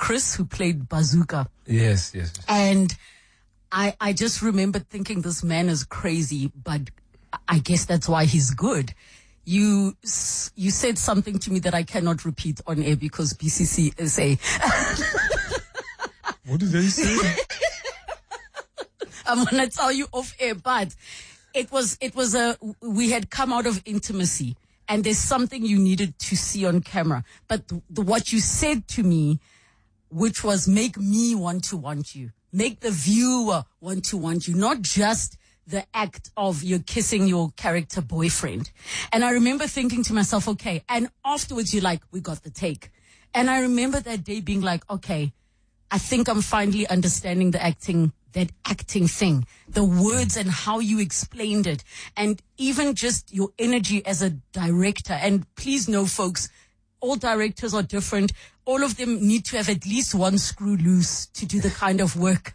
Chris, who played Bazooka. Yes. And I just remember thinking this man is crazy, but I guess that's why he's good. You said something to me that I cannot repeat on air because BCC is a... What did they say? I'm going to tell you off air, but we had come out of intimacy and there's something you needed to see on camera. But what you said to me, which was make me want you, make the viewer want you, not just the act of you're kissing your character boyfriend. And I remember thinking to myself, okay, and afterwards you're like, we got the take. And I remember that day being like, okay, I think I'm finally understanding that acting thing, the words and how you explained it, and even just your energy as a director. And please know, folks, all directors are different. All of them need to have at least one screw loose to do the kind of work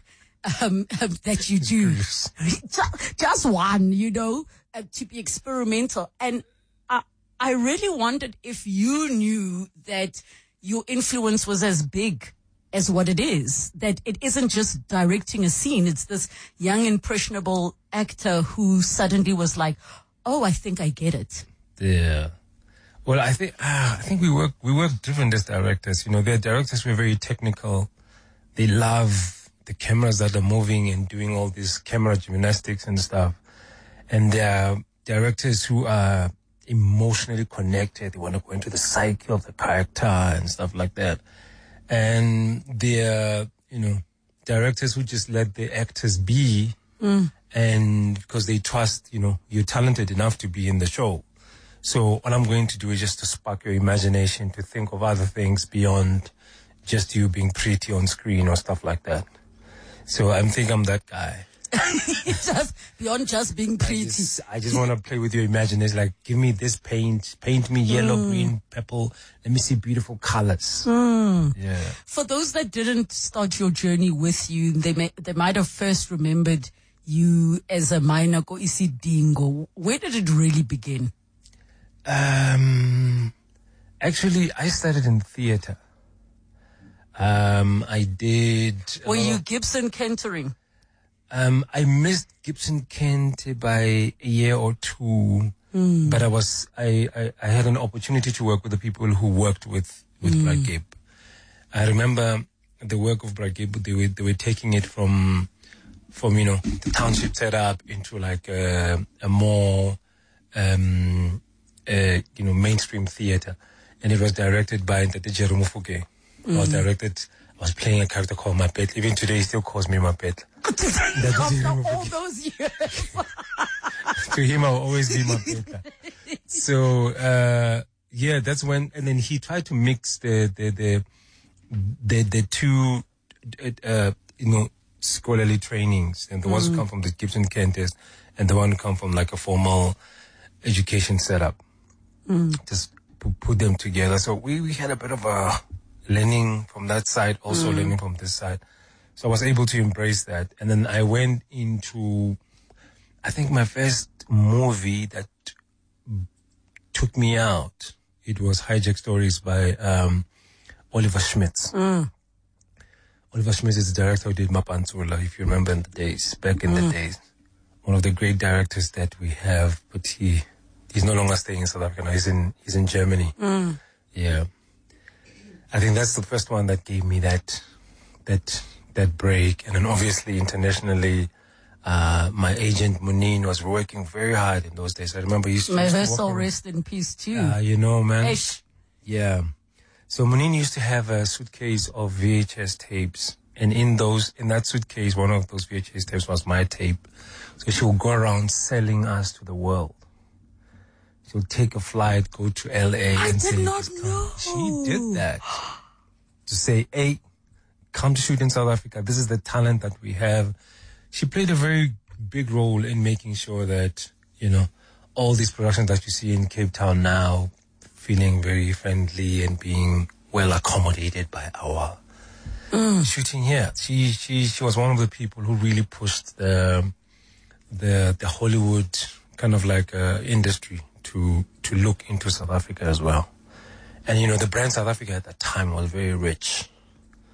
that you do. Just one, to be experimental. And I really wondered if you knew that your influence was as big as what it is, that it isn't just directing a scene. It's this young, impressionable actor who suddenly was like, oh, I think I get it. Yeah. Well, I think we work different as directors. Their directors were very technical. They love the cameras that are moving and doing all this camera gymnastics and stuff. And there are directors who are emotionally connected. They want to go into the psyche of the character and stuff like that. And there are, directors who just let the actors be, and because they trust, you're talented enough to be in the show. So all I'm going to do is just to spark your imagination to think of other things beyond just you being pretty on screen or stuff like that. So I think I'm that guy. Just beyond just being pretty. I just want to play with your imagination. Like, give me this paint me yellow, green, purple. Let me see beautiful colors. Yeah. For those that didn't start your journey with you, they might have first remembered you as a minor ko isidingo. Where did it really begin? Actually, I started in theater. I did. Were you Gibson Kentering? I missed Gibson Kent by a year or two, but I had an opportunity to work with the people who worked with Brad Gibb. I remember the work of Brad Gibb. They were taking it from the township setup into like a more mainstream theater, and it was directed by Ntate Jerome Fuge. I was playing a character called Mapetla. Even today, he still calls me Mapetla. After all those years. To him, I'll always be Mapetla. So, that's when, and then he tried to mix the two, scholarly trainings, and the ones who come from the Gibson Kentist and the one who come from like a formal education setup. Just put them together. So we had a bit of a learning from that side, also learning from this side. So I was able to embrace that. And then I went into, I think my first movie that took me out, it was Hijack Stories by Oliver Schmitz. Oliver Schmitz is the director who did Mapantsula, if you remember in the days, back in the days. One of the great directors that we have, but he's no longer staying in South Africa now. He's in Germany. Yeah. I think that's the first one that gave me that break. And then obviously internationally, my agent Muneen was working very hard in those days. I remember he used to... May her soul rest in peace too. Man. Ish. Yeah. So Muneen used to have a suitcase of VHS tapes. And in that suitcase, one of those VHS tapes was my tape. So she would go around selling us to the world. She'll take a flight, go to LA. I did not know. She did that. To say, hey, come to shoot in South Africa. This is the talent that we have. She played a very big role in making sure that, all these productions that you see in Cape Town now, feeling very friendly and being well accommodated by our shooting here. She was one of the people who really pushed the Hollywood kind of like industry to look into South Africa as well. And the brand South Africa at that time was very rich.